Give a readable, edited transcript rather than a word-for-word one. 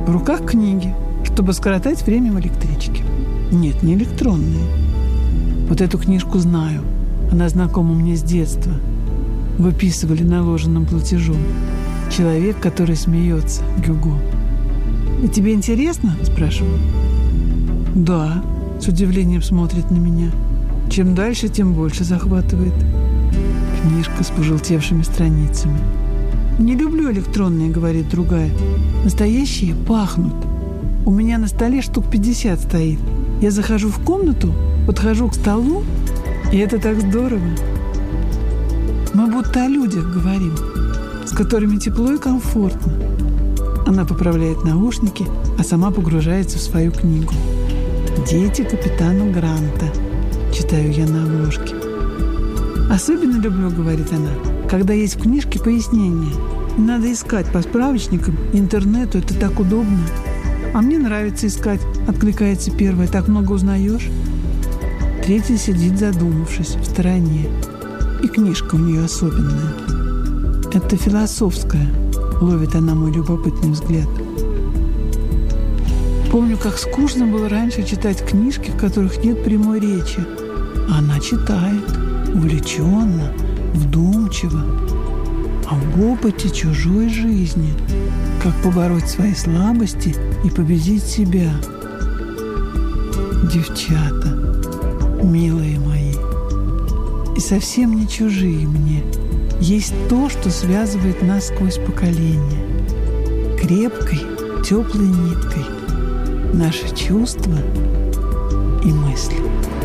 В руках книги, чтобы скоротать время в электричке. Нет, не электронные. Вот эту книжку знаю. Она знакома мне с детства. Выписывали наложенным платежом. «Человек, который смеется», Гюго. «И тебе интересно?» – спрашиваю. «Да», – с удивлением смотрит на меня. Чем дальше, тем больше захватывает. Книжка с пожелтевшими страницами. «Не люблю электронные», — говорит другая. «Настоящие пахнут. У меня на столе штук 50 стоит. Я захожу в комнату, подхожу к столу, и это так здорово. Мы будто о людях говорим, с которыми тепло и комфортно». Она поправляет наушники, а сама погружается в свою книгу. «Дети капитана Гранта», — читаю я на обложке. «Особенно люблю, — говорит она, — когда есть в книжке пояснения. Не надо искать по справочникам, интернету, это так удобно. А мне нравится искать, — откликается первая, — так много узнаешь». Третья сидит, задумавшись, в стороне. И книжка у нее особенная. Это философская, — ловит она мой любопытный взгляд. Помню, как скучно было раньше читать книжки, в которых нет прямой речи. Она читает увлеченно, вдумчиво, об опыте чужой жизни, как побороть свои слабости и победить себя. Девчата, милые мои, и совсем не чужие мне, есть то, что связывает нас сквозь поколения. Крепкой, теплой ниткой наши чувства и мысли.